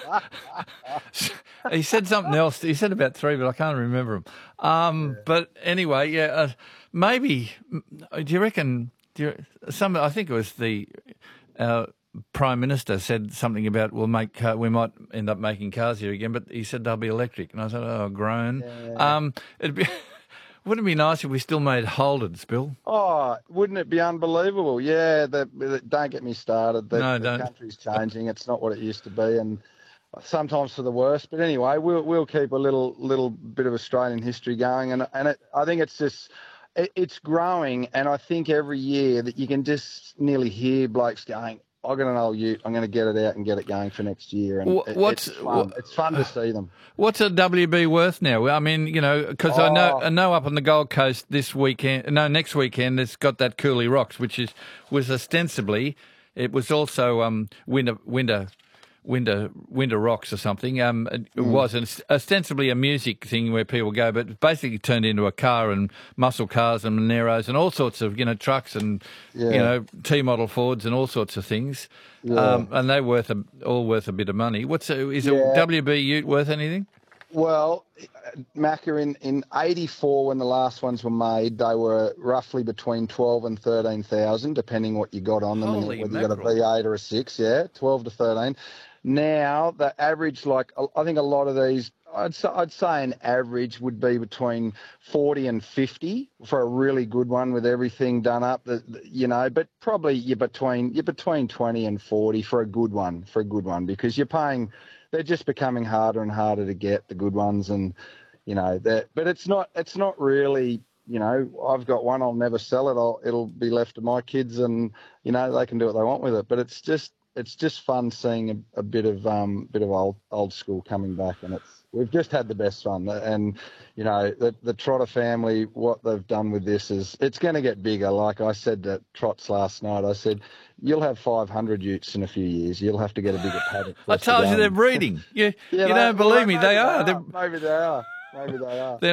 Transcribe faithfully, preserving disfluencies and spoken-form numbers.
He said something else. He said about three, but I can't remember them. Um, Yeah. But anyway, yeah, uh, maybe. Do you reckon? Do you, some? I think it was the uh, Prime Minister said something about we'll make car, we might end up making cars here again, but he said they'll be electric, and I said, oh, groan. Yeah. Um, it'd be. Wouldn't it be nice if we still made Holdens, Bill? Oh, wouldn't it be unbelievable? Yeah, the, the, don't get me started. The, No, the don't. country's changing. It's not what it used to be, and sometimes for the worse. But anyway, we'll we'll keep a little little bit of Australian history going, and and it, I think it's just it, it's growing, and I think every year that you can just nearly hear blokes going, "I got an old ute. I'm going to get it out and get it going for next year," and it, What's it's fun. It's fun to see them. What's a W B worth now? I mean, you know, because I know Oh. I know up on the Gold Coast this weekend, no, next weekend, it's got that Cooley Rocks, which is was ostensibly, it was also um winter winter winter winter rocks or something. Um, it Mm. was an, ostensibly a music thing where people go, but it basically turned into a car and muscle cars and Moneros and all sorts of you know trucks and Yeah. you know T model Fords and all sorts of things. Yeah. Um, and they're worth a, all worth a bit of money. What's a, is a Yeah. W B Ute worth anything? Well, Macca, in, in eighty-four, when the last ones were made, they were roughly between twelve and thirteen thousand, depending what you got on them, Holy and whether you got a mackerel. V eight or a six, yeah, twelve to thirteen. Now, the average, like, I think a lot of these, I'd say, I'd say an average would be between forty and fifty for a really good one with everything done up, the, the- you know, but probably you're between, you're between twenty and forty for a good one, for a good one, because you're paying, they're just becoming harder and harder to get, the good ones, and, you know, that, but it's not, it's not really, you know, I've got one, I'll never sell it, I'll, it'll be left to my kids, and, you know, they can do what they want with it, but it's just, it's just fun seeing a, a bit of um bit of old old school coming back, and it's we've just had the best fun. And you know the the Trotter family, what they've done with this is it's going to get bigger. Like I said at Trots last night, I said you'll have five hundred utes in a few years. You'll have to get a bigger paddock. for I us to told go you they're and- breeding. You, Yeah, you they- don't well, believe me. maybe They are. They They're, are. Maybe they are. Maybe they are.